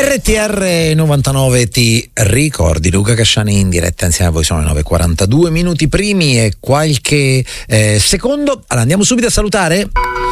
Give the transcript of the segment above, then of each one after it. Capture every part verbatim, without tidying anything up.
R T R novantanove ti ricordi, Luca Casciani in diretta insieme a voi, sono le nove e quarantadue minuti primi e qualche eh, secondo. Allora andiamo subito a salutare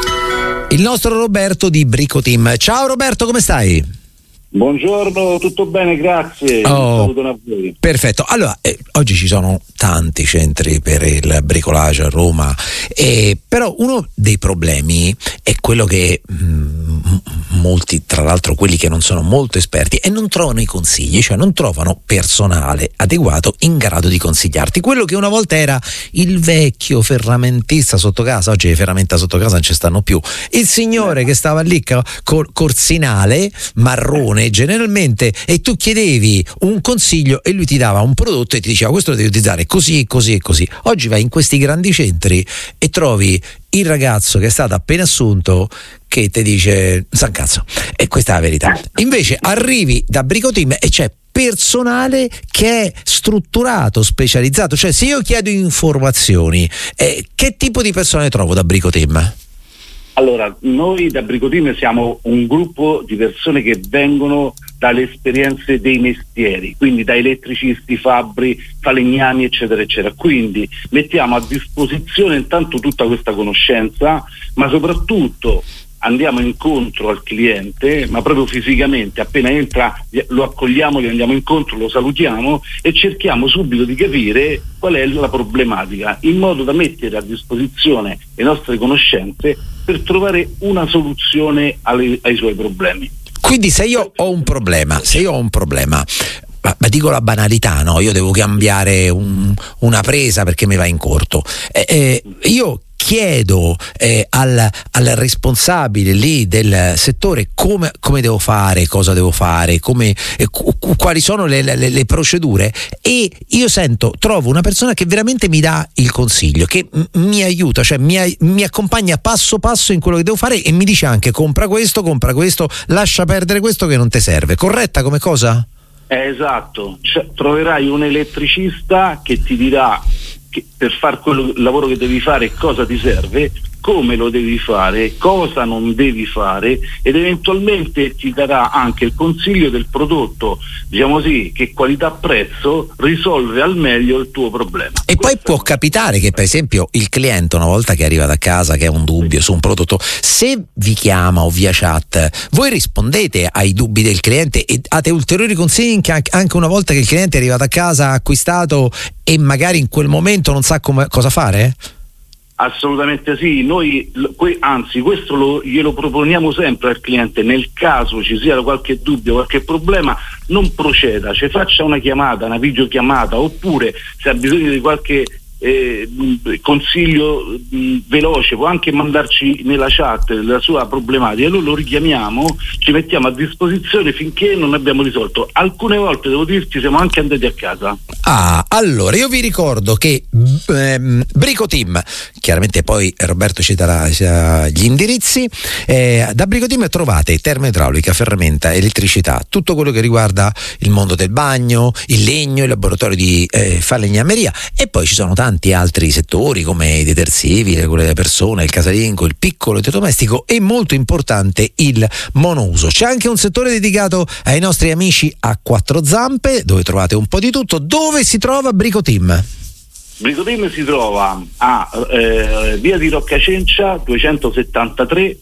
il nostro Roberto di Brico Team. Ciao Roberto, come stai? Buongiorno, tutto bene, grazie. Oh, un saluto a voi. Perfetto. Allora, eh, oggi ci sono tanti centri per il bricolage a Roma, eh, però uno dei problemi è quello che mh, molti, tra l'altro quelli che non sono molto esperti, e non trovano i consigli, cioè non trovano personale adeguato in grado di consigliarti. Quello che una volta era il vecchio ferramentista sotto casa, oggi le ferramenta sotto casa non ci stanno più. Il signore che stava lì col corsinale marrone generalmente, e tu chiedevi un consiglio e lui ti dava un prodotto e ti diceva questo lo devi utilizzare così, così e così. Oggi vai in questi grandi centri e trovi il ragazzo che è stato appena assunto che ti dice san cazzo, e questa è la verità. Invece arrivi da Brico Team e c'è personale che è strutturato, specializzato. Cioè, se io chiedo informazioni, eh, che tipo di persone trovo da Brico Team? Allora, noi da Brico Team siamo un gruppo di persone che vengono dalle esperienze dei mestieri, quindi da elettricisti, fabbri, falegnami, eccetera, eccetera. Quindi mettiamo a disposizione intanto tutta questa conoscenza, ma soprattutto andiamo incontro al cliente, ma proprio fisicamente, appena entra lo accogliamo, gli andiamo incontro, lo salutiamo e cerchiamo subito di capire qual è la problematica, in modo da mettere a disposizione le nostre conoscenze per trovare una soluzione alle, ai suoi problemi. Quindi se io ho un problema, se io ho un problema, ma, ma dico la banalità, no? Io devo cambiare un, una presa perché mi va in corto. Eh, eh, io chiedo eh, al, al responsabile lì del settore come, come devo fare, cosa devo fare, come, eh, qu- quali sono le, le, le procedure, e io sento, trovo una persona che veramente mi dà il consiglio, che m- mi aiuta, cioè mi, mi accompagna passo passo in quello che devo fare e mi dice anche compra questo, compra questo, lascia perdere questo che non ti serve. Corretta come cosa? Eh, esatto, cioè, troverai un elettricista che ti dirà che per fare quello, il lavoro che devi fare, cosa ti serve, come lo devi fare, cosa non devi fare, ed eventualmente ti darà anche il consiglio del prodotto, diciamo così, che qualità-prezzo risolve al meglio il tuo problema. E poi può capitare che per esempio il cliente, una volta che arriva da casa, che ha un dubbio su un prodotto, se vi chiama o via chat, voi rispondete ai dubbi del cliente e date ulteriori consigli anche una volta che il cliente è arrivato a casa, ha acquistato e magari in quel momento non sa come, cosa fare? Assolutamente sì, noi anzi questo lo, glielo proponiamo sempre al cliente: nel caso ci sia qualche dubbio, qualche problema, non proceda, ci faccia una chiamata, una videochiamata, oppure se ha bisogno di qualche eh, consiglio mh, veloce può anche mandarci nella chat la sua problematica e noi lo richiamiamo, ci mettiamo a disposizione finché non abbiamo risolto. Alcune volte, devo dirti, siamo anche andati a casa. Ah, allora io vi ricordo che ehm, Brico Team, chiaramente poi Roberto ci darà gli indirizzi, eh, da Brico Team trovate termoidraulica, ferramenta, elettricità, tutto quello che riguarda il mondo del bagno, il legno, il laboratorio di eh, falegnameria, e poi ci sono tanti altri settori come i detersivi, le cure della persona, il casalingo, il piccolo elettrodomestico e molto importante il monouso. C'è anche un settore dedicato ai nostri amici a quattro zampe, dove trovate un po' di tutto. Dove si trova Brico Team? Brico Team si trova a eh, via di Roccacencia duecentosettantatré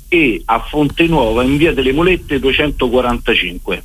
e a Fonte Nuova in via delle Molette duecentoquarantacinque.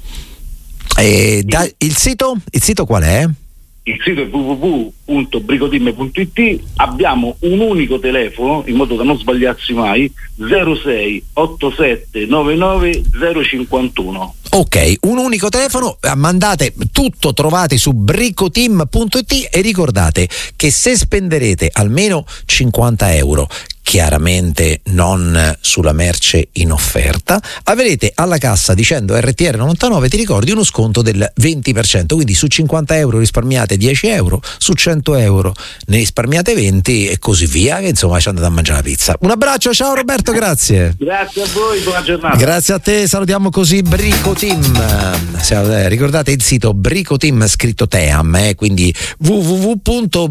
E da, il sito? Il sito qual è? Il sito è w w w punto bricoteam punto i t. Abbiamo un unico telefono, in modo da non sbagliarsi mai: zero sei ottantasette novantanove zero cinquantuno. Ok, un unico telefono, mandate tutto, trovate su bricoteam punto i t, e ricordate che se spenderete almeno cinquanta euro, chiaramente non sulla merce in offerta, avrete alla cassa, dicendo R T R novantanove, ti ricordi, uno sconto del venti per cento, quindi su cinquanta euro risparmiate dieci euro, su cento euro ne risparmiate venti e così via, che insomma ci andate a mangiare la pizza. Un abbraccio, ciao Roberto, grazie. Grazie a voi, buona giornata. Grazie a te, salutiamo così Brico Team. Ricordate il sito Brico Team, scritto Team, eh, quindi w w w punto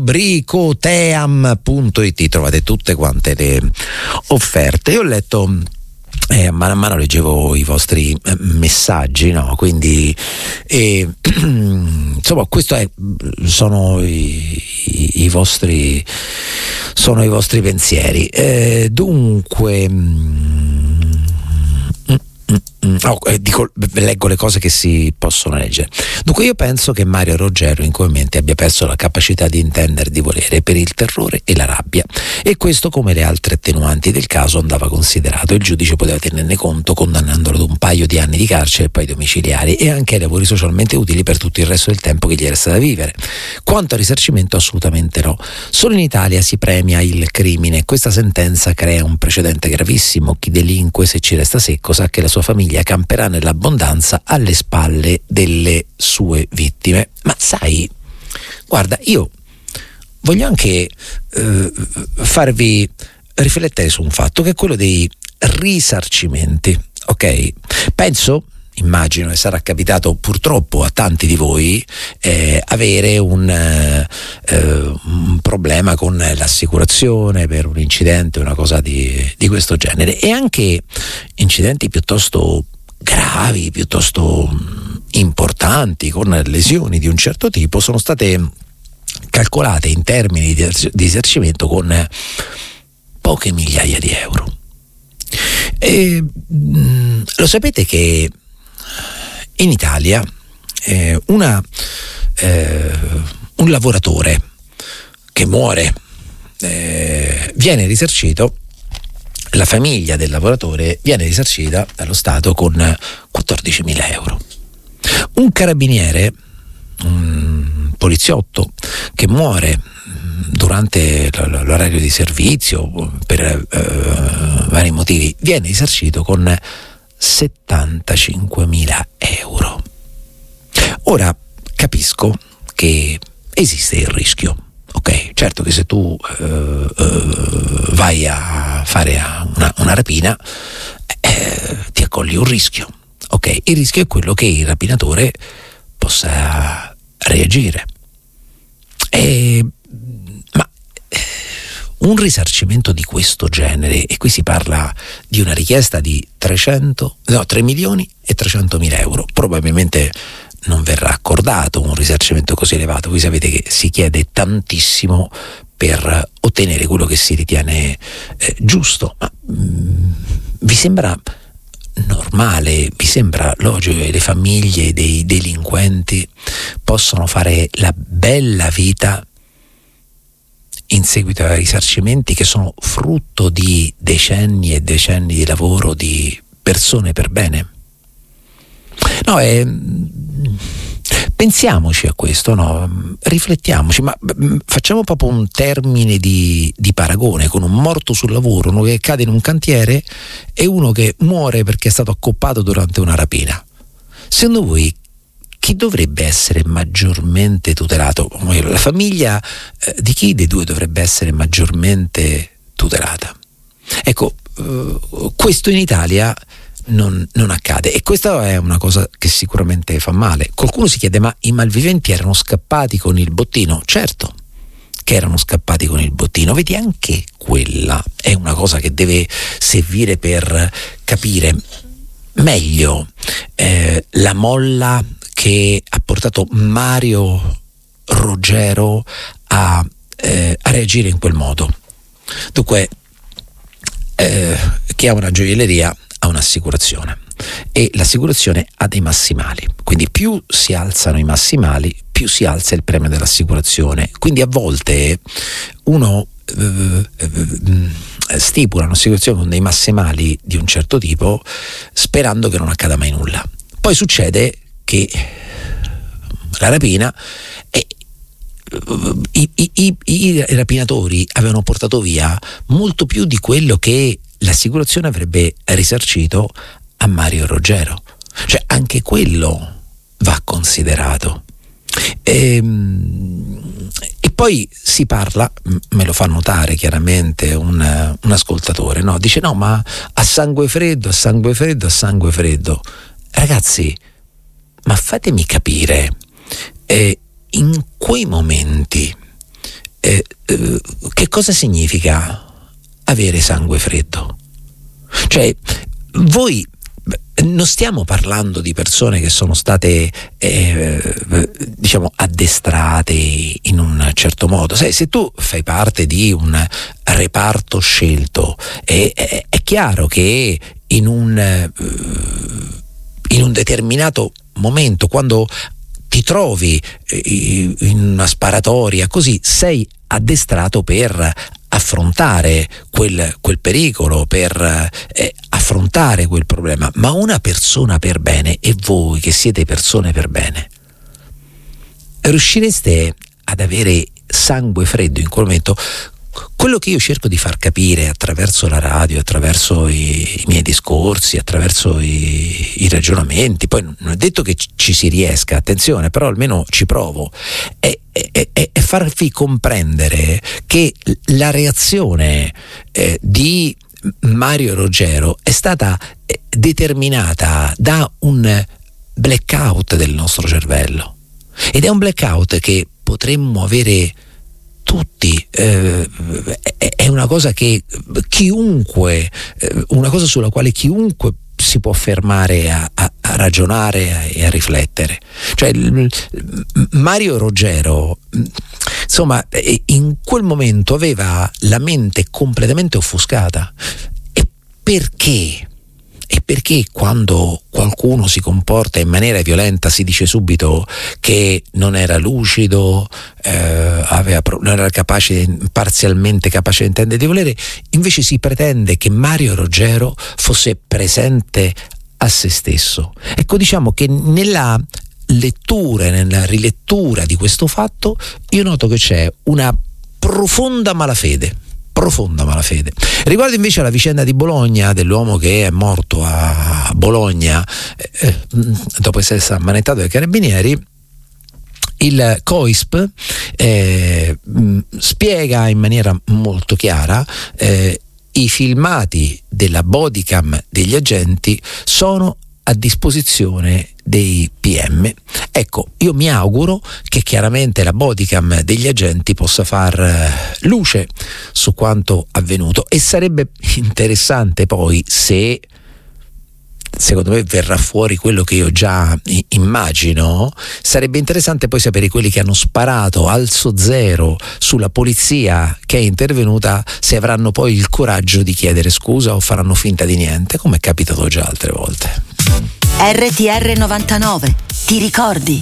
bricoteam punto i t, trovate tutte quante le offerte. Io ho letto Eh, mano a mano leggevo i vostri eh, messaggi, no? Quindi eh, insomma questo è sono i, i, i vostri sono i vostri pensieri. Eh, dunque mm, Oh, eh, dico, leggo le cose che si possono leggere. Dunque io penso che Mario Roggero incomunemente abbia perso la capacità di intendere, di volere per il terrore e la rabbia, e questo, come le altre attenuanti del caso, andava considerato. Il giudice poteva tenerne conto condannandolo ad un paio di anni di carcere e poi domiciliari e anche ai lavori socialmente utili per tutto il resto del tempo che gli resta da vivere. Quanto al risarcimento, assolutamente no. Solo in Italia si premia il crimine. Questa sentenza crea un precedente gravissimo. Chi delinque, se ci resta secco, sa che la sua famiglia camperà nell'abbondanza alle spalle delle sue vittime. Ma sai, guarda, io voglio anche eh, farvi riflettere su un fatto, che è quello dei risarcimenti, ok? Penso, immagino che sarà capitato purtroppo a tanti di voi eh, avere un, eh, un problema con l'assicurazione per un incidente, una cosa di, di questo genere, e anche incidenti piuttosto gravi, piuttosto importanti, con lesioni di un certo tipo, sono state calcolate in termini di, di risarcimento con poche migliaia di euro. E, mh, lo sapete che in Italia eh, una, eh, un lavoratore che muore eh, viene risarcito, la famiglia del lavoratore viene risarcita dallo Stato con quattordicimila euro. Un carabiniere, un poliziotto che muore durante l'orario di servizio per eh, vari motivi viene risarcito con settantacinquemila euro. Ora capisco che esiste il rischio, ok? Certo che se tu uh, uh, vai a fare una, una rapina eh, ti accogli un rischio, ok? Il rischio è quello che il rapinatore possa reagire. E, ma un risarcimento di questo genere, e qui si parla di una richiesta di trecento, no, tre milioni e trecentomila euro, probabilmente non verrà accordato un risarcimento così elevato. Voi sapete che si chiede tantissimo per ottenere quello che si ritiene eh, giusto, ma mh, vi sembra normale, vi sembra logico che le famiglie dei delinquenti possano fare la bella vita in seguito ai risarcimenti che sono frutto di decenni e decenni di lavoro di persone per bene? No, è, pensiamoci a questo, no? Riflettiamoci, ma facciamo proprio un termine di, di paragone con un morto sul lavoro, uno che cade in un cantiere e uno che muore perché è stato accoppato durante una rapina. Secondo voi chi dovrebbe essere maggiormente tutelato? La famiglia eh, di chi dei due dovrebbe essere maggiormente tutelata? Ecco, eh, questo in Italia Non, non accade, e questa è una cosa che sicuramente fa male. Qualcuno si chiede: ma i malviventi erano scappati con il bottino? Certo che erano scappati con il bottino. Vedi, anche quella è una cosa che deve servire per capire meglio eh, la molla che ha portato Mario Roggero a, eh, a reagire in quel modo. Dunque, eh, chi ha una gioielleria ha un'assicurazione e l'assicurazione ha dei massimali, quindi più si alzano i massimali più si alza il premio dell'assicurazione. Quindi a volte uno eh, eh, stipula un'assicurazione con dei massimali di un certo tipo sperando che non accada mai nulla. Poi succede che la rapina e i, i, i, i rapinatori avevano portato via molto più di quello che l'assicurazione avrebbe risarcito a Mario Roggero. Cioè anche quello va considerato. E, e poi si parla, me lo fa notare chiaramente un, un ascoltatore, no? Dice: no, ma a sangue freddo, a sangue freddo, a sangue freddo. Ragazzi, ma fatemi capire, eh, in quei momenti eh, eh, che cosa significa avere sangue freddo? Cioè, voi non stiamo parlando di persone che sono state eh, diciamo addestrate in un certo modo. Sai, se tu fai parte di un reparto scelto, è, è, è chiaro che in un in un determinato momento, quando ti trovi in una sparatoria così, sei addestrato per affrontare quel, quel pericolo, per eh, affrontare quel problema. Ma una persona per bene, e voi che siete persone per bene, riuscireste ad avere sangue freddo in quel momento? Quello che io cerco di far capire attraverso la radio, attraverso i, i miei discorsi, attraverso i, i ragionamenti, poi non è detto che ci si riesca, attenzione, però almeno ci provo, è, è, è, è farvi comprendere che la reazione eh, di Mario Roggero è stata eh, determinata da un blackout del nostro cervello, ed è un blackout che potremmo avere tutti, eh, è una cosa che chiunque, eh, una cosa sulla quale chiunque si può fermare a, a, a ragionare e a riflettere. Cioè Mario Roggero, insomma, in quel momento aveva la mente completamente offuscata. E perché? E perché quando qualcuno si comporta in maniera violenta si dice subito che non era lucido, eh, aveva, non era capace, parzialmente capace di intendere di volere, invece si pretende che Mario Roggero fosse presente a se stesso. Ecco, diciamo che nella lettura e nella rilettura di questo fatto io noto che c'è una profonda malafede. profonda malafede. Riguardo invece alla vicenda di Bologna, dell'uomo che è morto a Bologna eh, dopo essere stato ammanettato dai carabinieri, il COISP eh, spiega in maniera molto chiara eh, i filmati della bodycam degli agenti sono a disposizione dei P M. Ecco, io mi auguro che chiaramente la bodycam degli agenti possa far luce su quanto avvenuto, e sarebbe interessante poi se, secondo me verrà fuori quello che io già immagino, sarebbe interessante poi sapere quelli che hanno sparato alzo zero sulla polizia che è intervenuta, se avranno poi il coraggio di chiedere scusa o faranno finta di niente, come è capitato già altre volte. R T R novantanove, ti ricordi?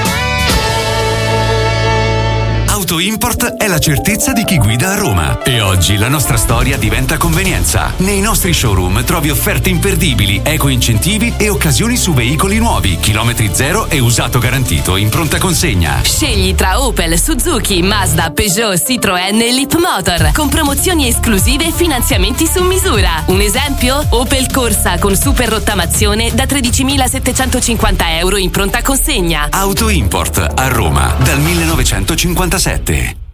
Auto Import è la certezza di chi guida a Roma, e oggi la nostra storia diventa convenienza. Nei nostri showroom trovi offerte imperdibili, eco incentivi e occasioni su veicoli nuovi, chilometri zero e usato garantito in pronta consegna. Scegli tra Opel, Suzuki, Mazda, Peugeot, Citroën e Leapmotor, con promozioni esclusive e finanziamenti su misura. Un esempio? Opel Corsa con super rottamazione da tredicimilasettecentocinquanta euro in pronta consegna. Auto Import a Roma dal millenovecentocinquantasette.